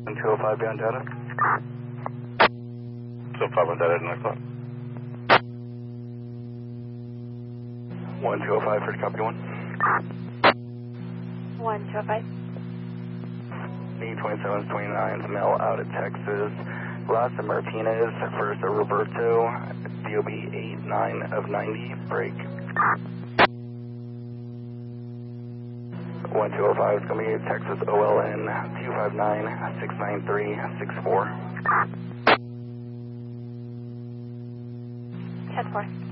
205 beyond data. 205 on data, next one. 1205, first copy 1. 1205. Need 27s, 29s, male out of Texas. Las Martinez, first Roberto, DOB 89 of 90, break. 1205 is going to be Texas OLN 259-693-64. 10-4.